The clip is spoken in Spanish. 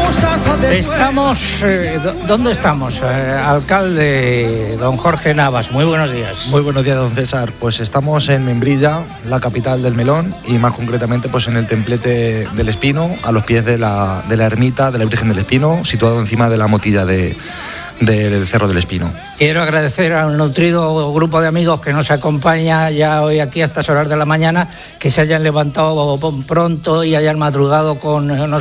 Estamos, ¿dónde estamos? Alcalde don Jorge Navas, muy buenos días. Muy buenos días, don César. Pues estamos en Membrilla, la capital del melón, y más concretamente pues en el templete del Espino, a los pies de la ermita de la Virgen del Espino, situado encima de la motilla del Cerro del Espino. Quiero agradecer a un nutrido grupo de amigos que nos acompaña ya hoy aquí a estas horas de la mañana, que se hayan levantado pronto y hayan madrugado con nosotros